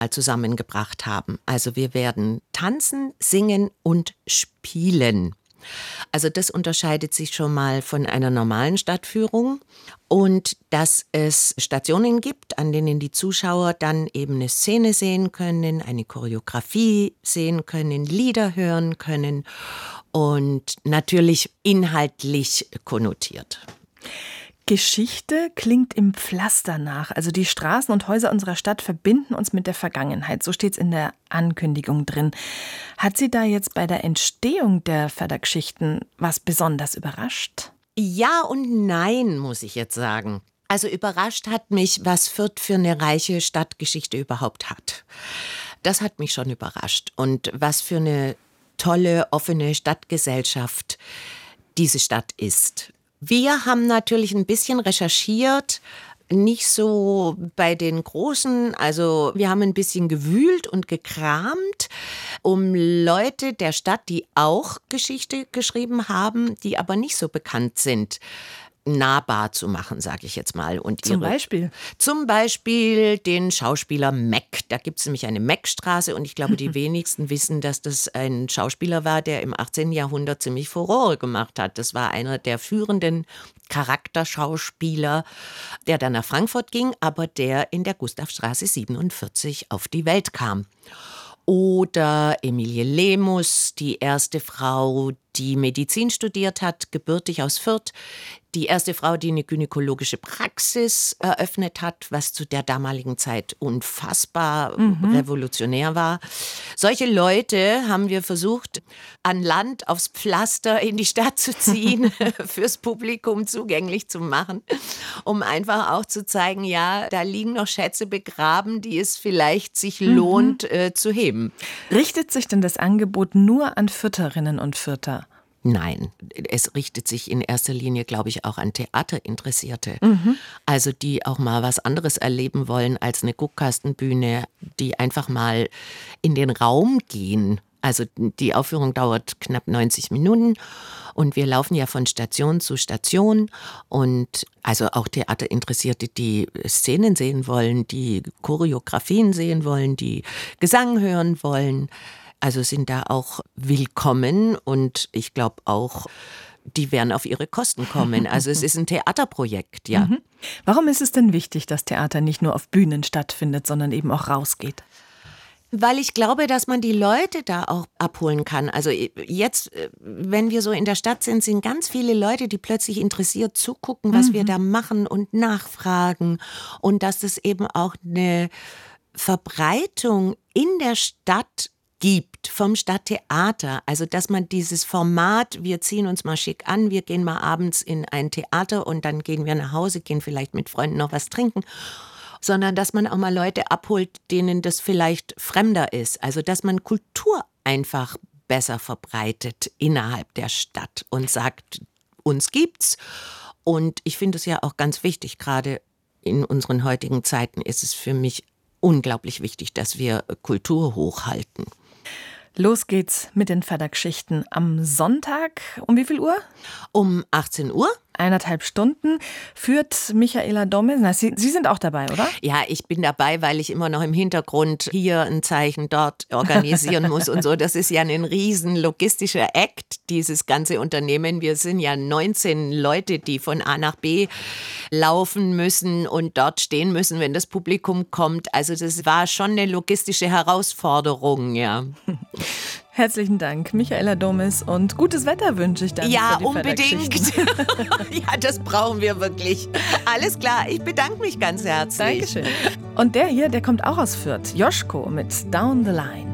zusammengebracht haben. Also wir werden tanzen, singen und spielen. Also das unterscheidet sich schon mal von einer normalen Stadtführung. Und dass es Stationen gibt, an denen die Zuschauer dann eben eine Szene sehen können, eine Choreografie sehen können, Lieder hören können und natürlich inhaltlich konnotiert. Geschichte klingt im Pflaster nach. Also die Straßen und Häuser unserer Stadt verbinden uns mit der Vergangenheit. So steht es in der Ankündigung drin. Hat Sie da jetzt bei der Entstehung der Fördergeschichten was besonders überrascht? Ja und nein, muss ich jetzt sagen. Also überrascht hat mich, was Fürth für eine reiche Stadtgeschichte überhaupt hat. Das hat mich schon überrascht. Und was für eine tolle, offene Stadtgesellschaft diese Stadt ist. Wir haben natürlich ein bisschen recherchiert, nicht so bei den Großen, also wir haben ein bisschen gewühlt und gekramt, um Leute der Stadt, die auch Geschichte geschrieben haben, die aber nicht so bekannt sind, nahbar zu machen, sage ich jetzt mal. Und Zum Beispiel? Zum Beispiel den Schauspieler Meck. Da gibt es nämlich eine Meckstraße und ich glaube, die wenigsten wissen, dass das ein Schauspieler war, der im 18. Jahrhundert ziemlich Furore gemacht hat. Das war einer der führenden Charakterschauspieler, der dann nach Frankfurt ging, aber der in der Gustavstraße 47 auf die Welt kam. Oder Emilie Lemus, die erste Frau, die Medizin studiert hat, gebürtig aus Fürth. Die erste Frau, die eine gynäkologische Praxis eröffnet hat, was zu der damaligen Zeit unfassbar revolutionär war. Solche Leute haben wir versucht, an Land aufs Pflaster in die Stadt zu ziehen, fürs Publikum zugänglich zu machen, um einfach auch zu zeigen, ja, da liegen noch Schätze begraben, die es vielleicht sich lohnt zu heben. Richtet sich denn das Angebot nur an Fürtherinnen und Fürther? Nein, es richtet sich in erster Linie, glaube ich, auch an Theaterinteressierte. Also die auch mal was anderes erleben wollen als eine Guckkastenbühne, die einfach mal in den Raum gehen. Also die Aufführung dauert knapp 90 Minuten und wir laufen ja von Station zu Station und also auch Theaterinteressierte, die Szenen sehen wollen, die Choreografien sehen wollen, die Gesang hören wollen. Also sind da auch willkommen und ich glaube auch, die werden auf ihre Kosten kommen. Also es ist ein Theaterprojekt, ja. Warum ist es denn wichtig, dass Theater nicht nur auf Bühnen stattfindet, sondern eben auch rausgeht? Weil ich glaube, dass man die Leute da auch abholen kann. Also jetzt, wenn wir so in der Stadt sind, sind ganz viele Leute, die plötzlich interessiert zugucken, was wir da machen und nachfragen. Und dass es eben auch eine Verbreitung in der Stadt gibt vom Stadttheater, also dass man dieses Format, wir ziehen uns mal schick an, wir gehen mal abends in ein Theater und dann gehen wir nach Hause, gehen vielleicht mit Freunden noch was trinken, sondern dass man auch mal Leute abholt, denen das vielleicht fremder ist, also dass man Kultur einfach besser verbreitet innerhalb der Stadt und sagt, uns gibt's und ich finde es ja auch ganz wichtig, gerade in unseren heutigen Zeiten ist es für mich unglaublich wichtig, dass wir Kultur hochhalten. Los geht's mit den Fördergeschichten am Sonntag. Um wie viel Uhr? Um 18 Uhr. 1,5 Stunden führt Michaela Domes. Na, Sie sind auch dabei, oder? Ja, ich bin dabei, weil ich immer noch im Hintergrund hier ein Zeichen, dort organisieren muss und so. Das ist ja ein riesen logistischer Act, dieses ganze Unternehmen. Wir sind ja 19 Leute, die von A nach B laufen müssen und dort stehen müssen, wenn das Publikum kommt. Also das war schon eine logistische Herausforderung, ja. Herzlichen Dank, Michaela Domes, und gutes Wetter wünsche ich dann. Ja, unbedingt. Ja, das brauchen wir wirklich. Alles klar, ich bedanke mich ganz herzlich. Dankeschön. Und der hier, der kommt auch aus Fürth. Joschko mit Down the Line.